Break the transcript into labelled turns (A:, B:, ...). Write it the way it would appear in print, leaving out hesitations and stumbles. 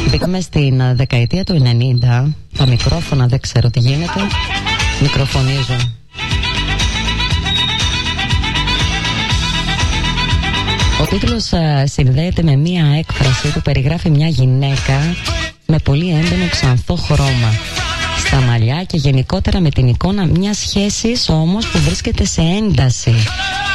A: Μπήκαμε στην δεκαετία του 90. Τα μικρόφωνα δεν ξέρω τι γίνεται. Μικροφωνίζω. Ο τίτλος συνδέεται με μία έκφραση που περιγράφει μια γυναίκα με πολύ έντονο ξανθό χρώμα στα μαλλιά και γενικότερα με την εικόνα μιας σχέσης όμως που βρίσκεται σε ένταση.